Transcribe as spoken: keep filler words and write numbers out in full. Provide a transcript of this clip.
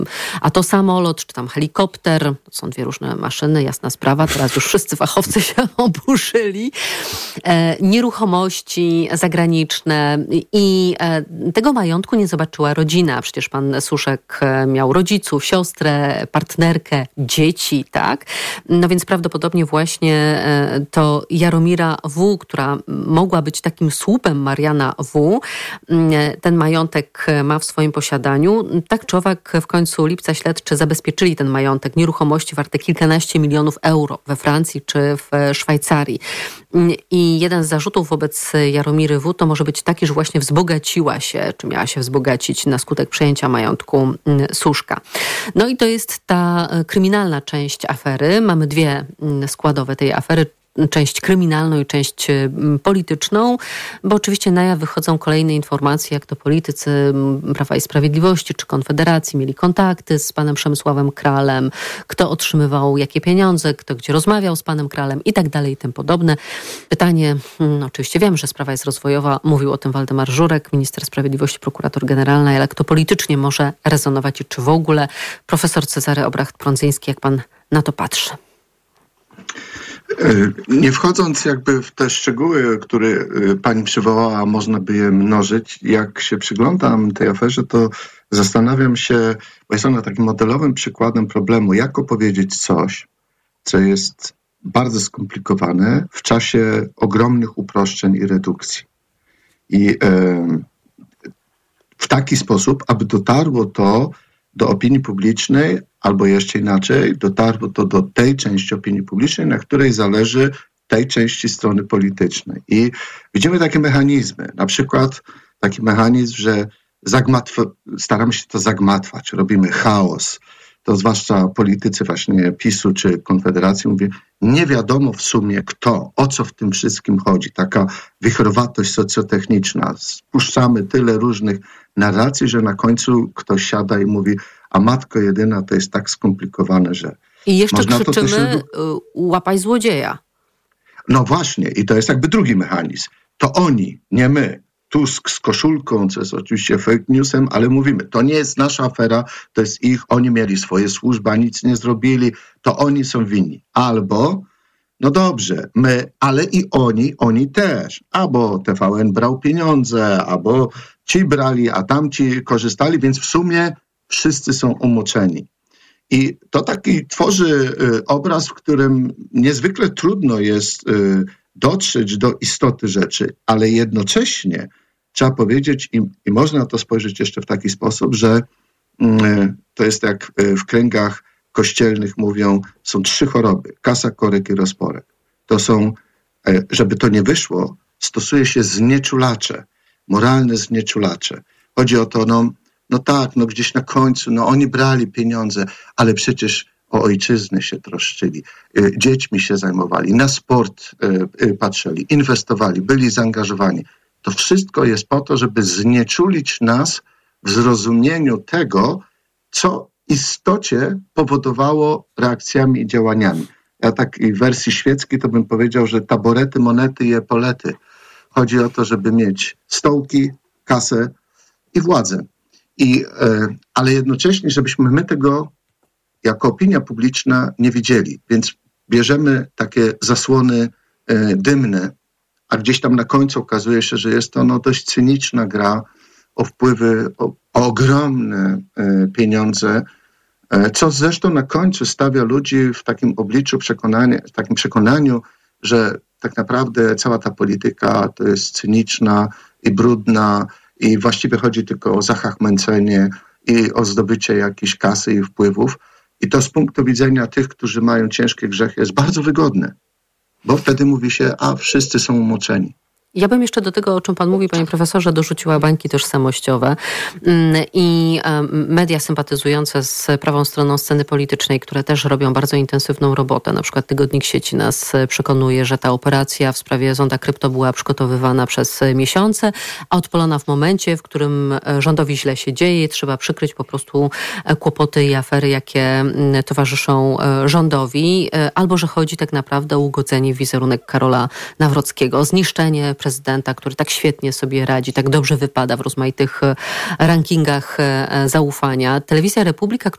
a to samolot, czy tam helikopter, to są dwie różne maszyny, jasna sprawa, teraz już wszyscy fachowcy się oburzyli, e, nieruchomości zagraniczne i e, tego majątku nie zobaczyła rodzina. Przecież pan Suszek miał rodziców, siostrę, partnerkę, dzieci, tak? No więc prawdopodobnie właśnie e, to Jaromira W., która mogła być takim słupem Mariana W., e, ten majątek ma w swoim posiadaniu. Tak czy owak w końcu lipca śledczy zabezpieczyli ten majątek, nieruchomości warte kilkanaście milionów euro we Francji czy w Szwajcarii. I jeden z zarzutów wobec Jaromiry W. to może być taki, że właśnie wzbogaciła się, czy miała się wzbogacić na skutek przejęcia majątku Suszka. No i to jest ta kryminalna część afery. Mamy dwie składowe tej afery. Część kryminalną i część polityczną, bo oczywiście na jaw wychodzą kolejne informacje, jak to politycy Prawa i Sprawiedliwości czy Konfederacji mieli kontakty z panem Przemysławem Kralem, kto otrzymywał jakie pieniądze, kto gdzie rozmawiał z panem Kralem i tak dalej i tym podobne. Pytanie, no oczywiście wiem, że sprawa jest rozwojowa, mówił o tym Waldemar Żurek, minister sprawiedliwości, prokurator generalny, ale kto politycznie może rezonować i czy w ogóle? Profesor Cezary Obracht-Prądzyński, jak pan na to patrzy? Nie wchodząc jakby w te szczegóły, które pani przywołała, można by je mnożyć. Jak się przyglądam tej aferze, to zastanawiam się, bo jest ona takim modelowym przykładem problemu, jak opowiedzieć coś, co jest bardzo skomplikowane w czasie ogromnych uproszczeń i redukcji. I w taki sposób, aby dotarło to do opinii publicznej, albo jeszcze inaczej, dotarło to do tej części opinii publicznej, na której zależy tej części strony politycznej. I widzimy takie mechanizmy, na przykład taki mechanizm, że zagmatw- staramy się to zagmatwać, robimy chaos. To zwłaszcza politycy właśnie PiSu czy Konfederacji mówią, nie wiadomo w sumie kto, o co w tym wszystkim chodzi. Taka wichrowatość socjotechniczna. Spuszczamy tyle różnych narracji, że na końcu ktoś siada i mówi, a matko jedyna, to jest tak skomplikowane, że... I jeszcze można krzyczymy, to też... łapaj złodzieja. No właśnie, i to jest jakby drugi mechanizm. To oni, nie my. Tusk z koszulką, co jest oczywiście fake newsem, ale mówimy, to nie jest nasza afera, to jest ich, oni mieli swoje służby, a nic nie zrobili, to oni są winni. Albo, no dobrze, my, ale i oni, oni też. Albo T V N brał pieniądze, albo ci brali, a tamci korzystali, więc w sumie wszyscy są umoczeni. I to taki tworzy y, obraz, w którym niezwykle trudno jest y, dotrzeć do istoty rzeczy, ale jednocześnie trzeba powiedzieć, i, i można to spojrzeć jeszcze w taki sposób, że y, to jest jak y, w kręgach kościelnych mówią, są trzy choroby, kasa, korek i rozporek. To są, y, żeby to nie wyszło, stosuje się znieczulacze, moralne znieczulacze. Chodzi o to, no, no tak, no gdzieś na końcu, no oni brali pieniądze, ale przecież o ojczyznę się troszczyli, y, dziećmi się zajmowali, na sport y, y, patrzyli, inwestowali, byli zaangażowani. To wszystko jest po to, żeby znieczulić nas w zrozumieniu tego, co w istocie powodowało reakcjami i działaniami. Ja takiej wersji świeckiej to bym powiedział, że taborety, monety i epolety. Chodzi o to, żeby mieć stołki, kasę i władzę. I, e, ale jednocześnie, żebyśmy my tego jako opinia publiczna nie widzieli. Więc bierzemy takie zasłony e, dymne, a gdzieś tam na końcu okazuje się, że jest to no, dość cyniczna gra o wpływy, o, o ogromne e, pieniądze, e, co zresztą na końcu stawia ludzi w takim obliczu przekonania, w takim przekonaniu, że tak naprawdę cała ta polityka to jest cyniczna i brudna i właściwie chodzi tylko o zachachmęcenie i o zdobycie jakiejś kasy i wpływów. I to z punktu widzenia tych, którzy mają ciężkie grzechy, jest bardzo wygodne, bo wtedy mówi się, a wszyscy są umoczeni. Ja bym jeszcze do tego, o czym pan mówi, panie profesorze, dorzuciła bańki tożsamościowe i media sympatyzujące z prawą stroną sceny politycznej, które też robią bardzo intensywną robotę. Na przykład Tygodnik Sieci nas przekonuje, że ta operacja w sprawie zonda krypto była przygotowywana przez miesiące, a odpalona w momencie, w którym rządowi źle się dzieje. Trzeba przykryć po prostu kłopoty i afery, jakie towarzyszą rządowi, albo że chodzi tak naprawdę o ugodzenie w wizerunek Karola Nawrockiego, o zniszczenie prezydenta, który tak świetnie sobie radzi, tak dobrze wypada w rozmaitych rankingach zaufania. Telewizja Republika,